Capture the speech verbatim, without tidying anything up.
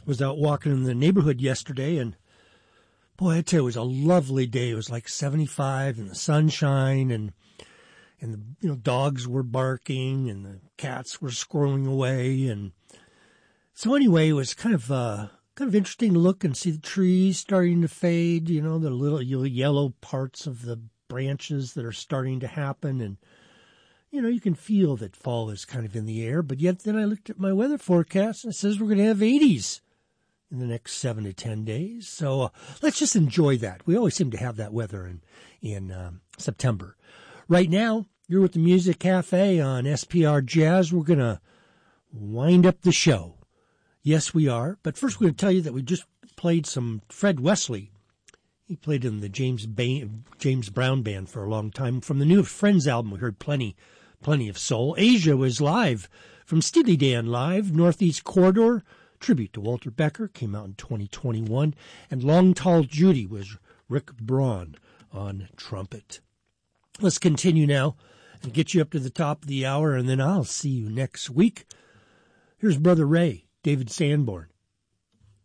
Was out walking in the neighborhood yesterday, and boy, I tell you, it was a lovely day. It was like seventy-five and the sunshine, and and the you know dogs were barking and the cats were squirreling away, and so anyway, it was kind of uh, kind of interesting to look and see the trees starting to fade. You know, the little yellow parts of the branches that are starting to happen, and you know, you can feel that fall is kind of in the air. But yet, then I looked at my weather forecast and it says we're going to have eighties in the next seven to ten days. So uh, let's just enjoy that. We always seem to have that weather in in um, September. Right now, you're with the Music Cafe on S P R Jazz. We're going to wind up the show. Yes, we are. But first, we're going to tell you that we just played some Fred Wesley. He played in the James ba- James Brown Band for a long time. From the new Friends album, we heard plenty, plenty of soul. Asia was live from Steely Dan Live. Northeast Corridor, tribute to Walter Becker, came out in twenty twenty-one. And Long Tall Judy was Rick Braun on trumpet. Let's continue now and get you up to the top of the hour, and then I'll see you next week. Here's Brother Ray, David Sanborn.